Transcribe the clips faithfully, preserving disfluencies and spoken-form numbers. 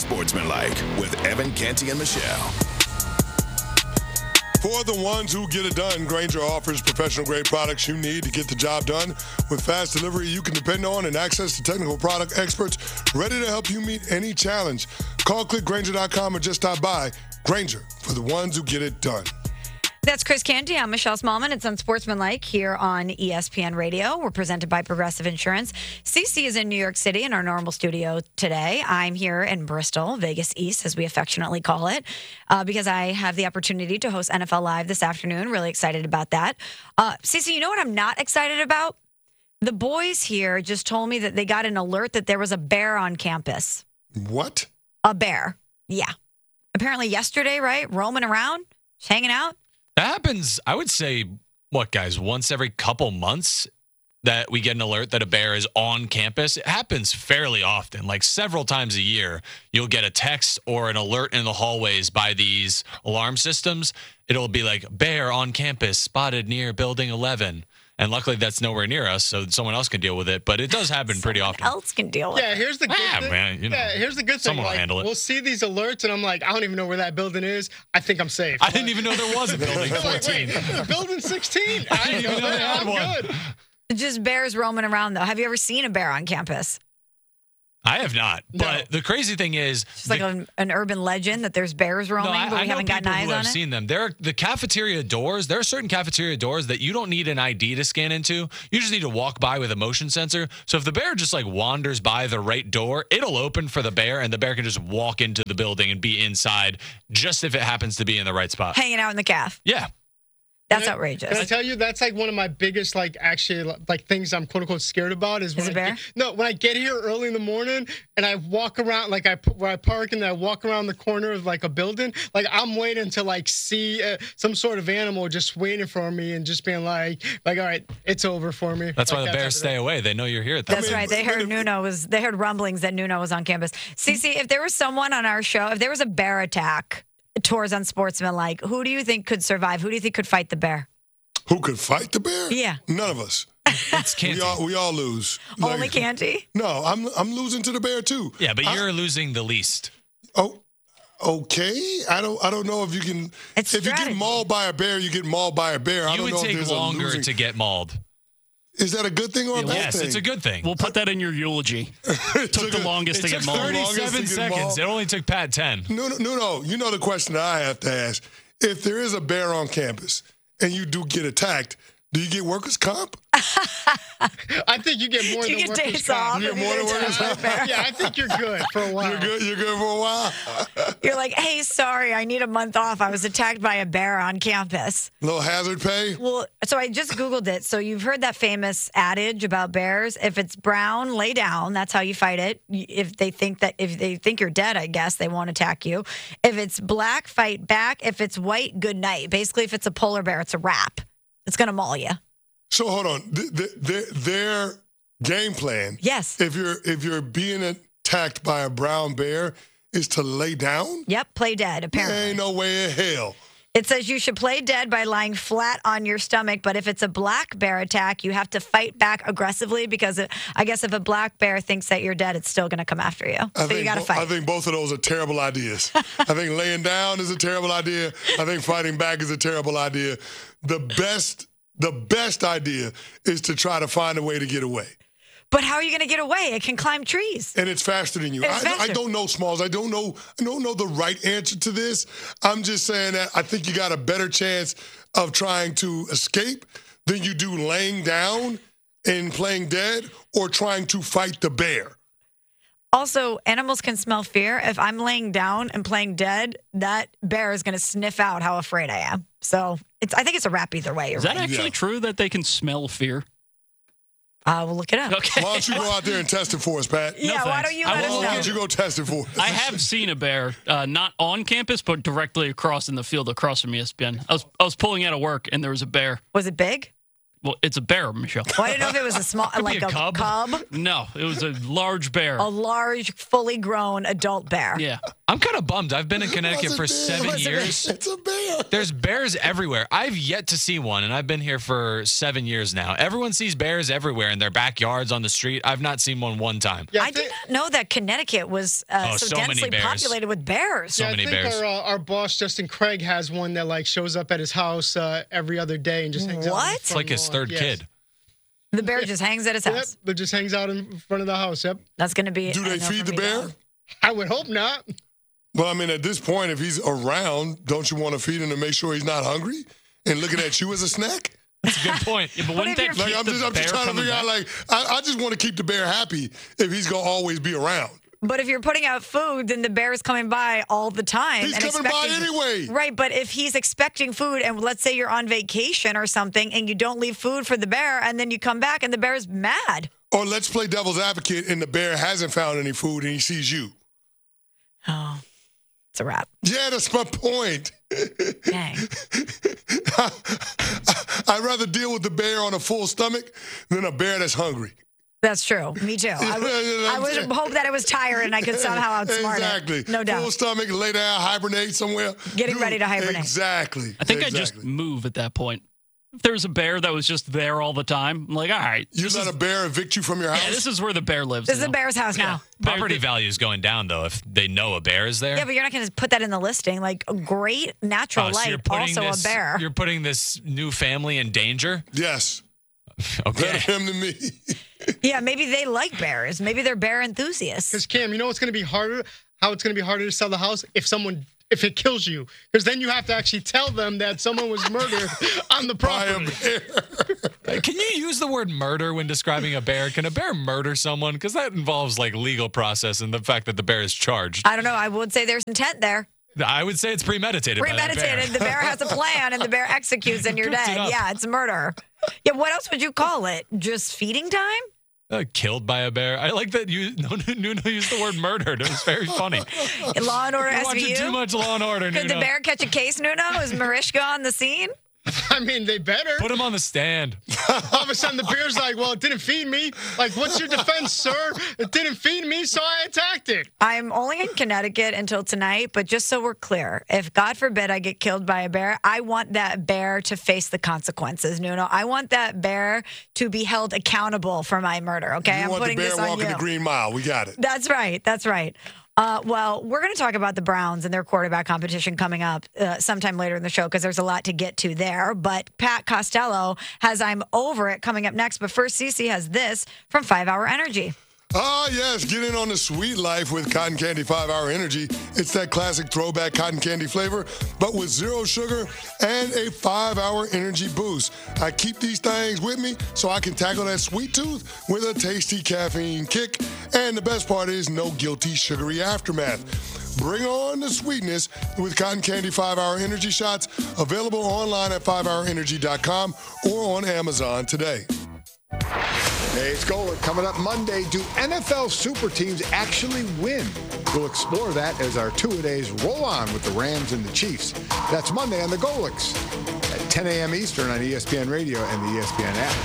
Unsportsmanlike with Evan Canty and Michelle. For the ones who get it done, Grainger offers professional-grade products you need to get the job done. With fast delivery you can depend on and access to technical product experts ready to help you meet any challenge. Call click grainger dot com or just stop by. Grainger, for the ones who get it done. That's Chris Canty. I'm Michelle Smallman. It's Unsportsmanlike here on E S P N Radio. We're presented by Progressive Insurance. Cece is in New York City in our normal studio today. I'm here in Bristol, Vegas East, as we affectionately call it, uh, because I have the opportunity to host N F L Live this afternoon. Really excited about that. Uh, Cece, you know what I'm not excited about? The boys here just told me that they got an alert that there was a bear on campus. What? A bear. Yeah. Apparently yesterday, right? Roaming around, just hanging out. That happens, I would say, what, guys, once every couple months that we get an alert that a bear is on campus. It happens fairly often, like several times a year. You'll get a text or an alert in the hallways by these alarm systems. It'll be like, bear on campus spotted near building eleven. And luckily that's nowhere near us, so someone else can deal with it. But it does happen pretty often. Someone else can deal with Yeah, it. here's the good Yeah, thing. man, you know, yeah, here's the good thing. someone will Like, handle it. We'll see these alerts, and I'm like, I don't even know where that building is. I think I'm safe. I didn't even know there was a building Like, fourteen. wait, building sixteen. I didn't even know they had I'm one. good. Just bears roaming around, though. Have you ever seen a bear on campus? I have not. No. But the crazy thing is, It's like the- an, an urban legend that there's bears roaming, No, I, but we I know haven't gotten people eyes who on have it. seen them. There are the cafeteria doors. There are certain cafeteria doors that you don't need an I D to scan into. You just need to walk by with a motion sensor. So if the bear just like wanders by the right door, it'll open for the bear, and the bear can just walk into the building and be inside, just if it happens to be in the right spot. Hanging out in the calf. Yeah. That's Can I- outrageous. Can I tell you that's like one of my biggest like actually like things I'm quote unquote scared about is when Is I a bear? Get, no when I get here early in the morning and I walk around like I where I park and I walk around the corner of like a building, like I'm waiting to like see uh, some sort of animal just waiting for me and just being like like all right, it's over for me. That's like why the that type bears of stay thing. away. They know you're here at that That's mean, right. They but heard if- Nuno was. They heard rumblings that Nuno was on campus. Cece, if there was someone on our show, if there was a bear attack towards Unsportsmanlike, who do you think could survive? Who do you think could fight the bear? Who could fight the bear? Yeah. None of us. It's We Canty. all, we all lose. Only Like, Canty. No, I'm I'm losing to the bear too. Yeah, but I- you're losing the least. Oh, okay. I don't. I don't know if you can. It's if you strategy. get mauled by a bear, you get mauled by a bear. I You don't would know if take there's a longer losing. to get mauled. Is that a good thing or a bad Yes, thing? it's a good thing. We'll put that in your eulogy. It Took the longest It to took get mauled. longest to thirty-seven get seconds. mauled. It only took Pat ten. No, no, no, no. You know the question that I have to ask: if there is a bear on campus and you do get attacked, do you get workers' comp? I think you get more Do you than get workers' days comp. off? You get more than workers' comp. Yeah, I think you're good for a while. You're good. You're good for a while. You're like, hey, sorry, I need a month off. I was attacked by a bear on campus. Little hazard pay. Well, so I just Googled it. So you've heard that famous adage about bears. If it's brown, lay down. That's how you fight it. If they think that if they think you're dead, I guess they won't attack you. If it's black, fight back. If it's white, good night. Basically, if it's a polar bear, it's a wrap. It's gonna maul you. So hold on. Th- th- their, their game plan. Yes. If you're if you're being attacked by a brown bear, is to lay down. Yep. Play dead. There Apparently, ain't no way in hell. it says you should play dead by lying flat on your stomach. But if it's a black bear attack, you have to fight back aggressively because it, I guess if a black bear thinks that you're dead, it's still gonna come after you. I So think you gotta bo- fight. I think both of those are terrible ideas. I think laying down is a terrible idea. I think fighting back is a terrible idea. The best, the best idea is to try to find a way to get away. But how are you going to get away? It can climb trees. And it's faster than you. It's I, I faster. don't know, Smalls. I don't know. I don't know the right answer to this. I'm just saying that I think you got a better chance of trying to escape than you do laying down and playing dead or trying to fight the bear. Also, animals can smell fear. If I'm laying down and playing dead, that bear is going to sniff out how afraid I am. So it's. I think it's a wrap either way. You're Is that right. actually Yeah. true that they can smell fear? Uh, we'll look it up. Okay. Why don't you go out there and test it for us, Pat? Yeah, why thanks. don't you I let us Why know? don't you go test it for us? I have seen a bear, uh, not on campus, but directly across in the field across from E S P N. I was I was pulling out of work and there was a bear. Was it big? Well, it's a bear, Michelle. Well, I didn't know if it was a small, be like a a cub. cub, No, it was a large bear. a large, fully grown adult bear. Yeah. I'm kind of bummed. I've been in Connecticut for seven years. It's a bear. There's bears everywhere. I've yet to see one, and I've been here for seven years now. Everyone sees bears everywhere in their backyards, on the street. I've not seen one one time. Yeah, I did not know that Connecticut was uh, Oh, so, so many densely bears. populated with bears. So yeah, many I think bears. Our, uh, our boss Justin Craig has one that like shows up at his house uh, every other day and just hangs out. What? in the It's It's front like his lawn. third Yes. kid. The bear just hangs at his Yep, house. it just hangs out in front of the house. Yep. That's going to be. Do a they no feed for the me, bear? though. I would hope not. Well, I mean, at this point, if he's around, don't you want to feed him to make sure he's not hungry and looking at you as a snack? That's a good point. Yeah, but What wouldn't if that you're- Like, keep I'm the just, I'm bear just trying to coming figure out, back? like, I, I just want to keep the bear happy if he's going to always be around. But if you're putting out food, then the bear is coming by all the time. He's and coming by expecting- anyway. Right, but if he's expecting food, and let's say you're on vacation or something, and you don't leave food for the bear, and then you come back and the bear's mad. Or let's play devil's advocate and the bear hasn't found any food and he sees you. Oh, it's a wrap. Yeah, that's my point. Dang. I'd rather deal with the bear on a full stomach than a bear that's hungry. That's true. Me too. I would, I would hope that it was tired and I could somehow outsmart Exactly. it. No doubt. Full stomach, lay down, hibernate somewhere. Getting Do- ready to hibernate. Exactly. I think I'd just exactly. move at that point. If there was a bear that was just there all the time, I'm like, all right. You this let is, a bear evict you from your house? yeah, this is where the bear lives. This is you the know? bear's house now. Bear- Property value is going down, though, if they know a bear is there. Yeah, but you're not going to put that in the listing. Like, a great natural Oh, so you're light, putting also this, a bear. You're putting this new family in danger? Yes. Okay. Better him than me. Yeah, maybe they like bears. Maybe they're bear enthusiasts. Because Cam, you know what's going to be harder? How it's going to be harder to sell the house if someone if it kills you, because then you have to actually tell them that someone was murdered on the By a property. bear. Can you use the word murder when describing a bear? Can a bear murder someone? Because that involves like legal process and the fact that the bear is charged. I don't know. I would say there's intent there. I would say it's premeditated. by that bear. Premeditated. The bear has a plan and the bear executes and you're Cooks it dead. up. Yeah, it's murder. Yeah, what else would you call it? Just feeding time? Uh, killed by a bear. I like that you no, Nuno used the word murdered. It was very funny. Law and Order You're S watching V U? too much Law and Order, Could Nuno. the bear catch a case, Nuno? Is Mariska on the scene? I mean, they better. Put him on the stand. All of a sudden, the bear's like, well, it didn't feed me. Like, what's your defense, sir? It didn't feed me, so I attacked it. I'm only in Connecticut until tonight, but just so we're clear, if God forbid I get killed by a bear, I want that bear to face the consequences, Nuno. I want that bear to be held accountable for my murder, okay? You I'm want the putting bear this on walking you. the green mile. We got it. That's right. That's right. Uh, well, we're going to talk about the Browns and their quarterback competition coming up uh, sometime later in the show because there's a lot to get to there. But Pat Costello has I'm Over It coming up next. But first, Cece has this from five hour Energy. Ah, yes. Get in on the sweet life with Cotton Candy five hour Energy. It's that classic throwback cotton candy flavor, but with zero sugar and a five hour energy boost. I keep these things with me so I can tackle that sweet tooth with a tasty caffeine kick. And the best part is no guilty sugary aftermath. Bring on the sweetness with Cotton Candy five hour Energy shots, available online at five hour energy dot com or on Amazon today. Hey, it's Golic. Coming up Monday, do N F L super teams actually win? We'll explore that as our two-a-days roll on with the Rams and the Chiefs. That's Monday on the Golics at ten a.m. Eastern on E S P N Radio and the E S P N app.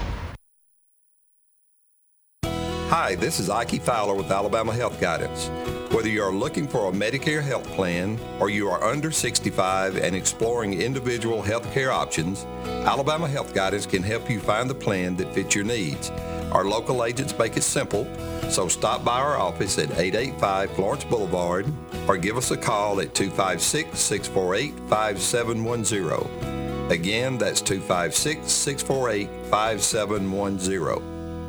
Hi, this is Ike Fowler with Alabama Health Guidance. Whether you are looking for a Medicare health plan or you are under sixty-five and exploring individual health care options, Alabama Health Guidance can help you find the plan that fits your needs. Our local agents make it simple, so stop by our office at eight eighty-five Florence Boulevard or give us a call at two five six, six four eight, five seven one zero. Again, that's two five six, six four eight, five seven one zero.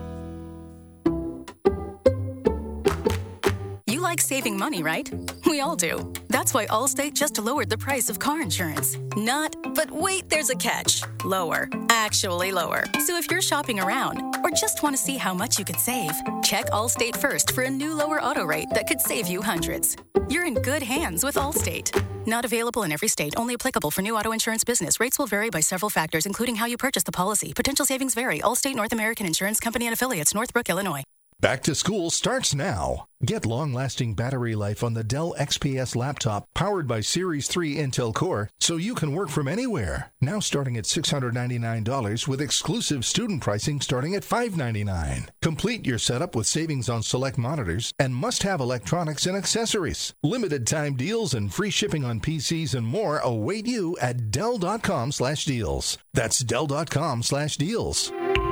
You like saving money, right? We all do. That's why Allstate just lowered the price of car insurance. Not, but wait, there's a catch. Lower. Actually lower. So if you're shopping around or just want to see how much you could save, check Allstate first for a new lower auto rate that could save you hundreds. You're in good hands with Allstate. Not available in every state. Only applicable for new auto insurance business. Rates will vary by several factors, including how you purchase the policy. Potential savings vary. Allstate North American Insurance Company and Affiliates, Northbrook, Illinois. Back to school starts now. Get long-lasting battery life on the Dell X P S laptop powered by Series three Intel Core so you can work from anywhere. Now starting at six hundred ninety-nine dollars with exclusive student pricing starting at five hundred ninety-nine dollars. Complete your setup with savings on select monitors and must-have electronics and accessories. Limited time deals and free shipping on P Cs and more await you at Dell.com slash deals. That's Dell.com slash deals.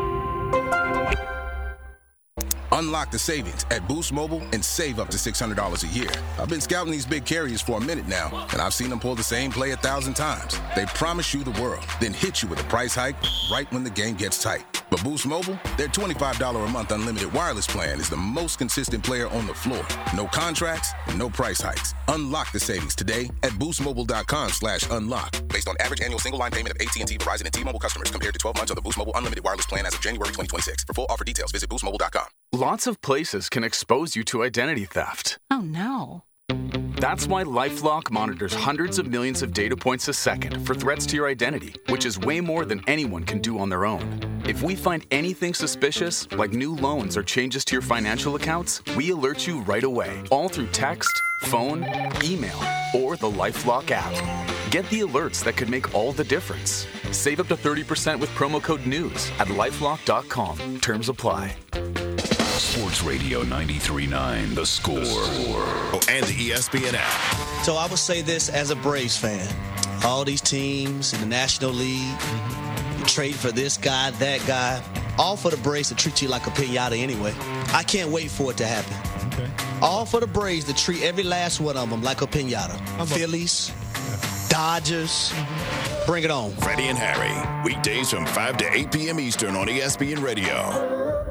Unlock the savings at Boost Mobile and save up to six hundred dollars a year. I've been scouting these big carriers for a minute now, and I've seen them pull the same play a thousand times. They promise you the world, then hit you with a price hike right when the game gets tight. But Boost Mobile, their twenty-five dollars a month unlimited wireless plan is the most consistent player on the floor. No contracts and no price hikes. Unlock the savings today at boostmobile.com slash unlock. Based on average annual single line payment of A T and T, Verizon, and T-Mobile customers compared to twelve months of the Boost Mobile unlimited wireless plan as of January twenty twenty-six. For full offer details, visit boost mobile dot com. Lots of places can expose you to identity theft. Oh, no. That's why LifeLock monitors hundreds of millions of data points a second for threats to your identity, which is way more than anyone can do on their own. If we find anything suspicious, like new loans or changes to your financial accounts, we alert you right away, all through text, phone, email, or the LifeLock app. Get the alerts that could make all the difference. Save up to thirty percent with promo code NEWS at lifelock dot com. Terms apply. Sports Radio ninety-three point nine, The Score. Oh, and the E S P N app. So I would say this as a Braves fan. All these teams in the National League, you trade for this guy, that guy, all for the Braves to treat you like a pinata anyway. I can't wait for it to happen. Okay. All for the Braves to treat every last one of them like a pinata. Phillies, Dodgers, bring it on. Freddie and Harry, weekdays from five to eight p.m. Eastern on E S P N Radio.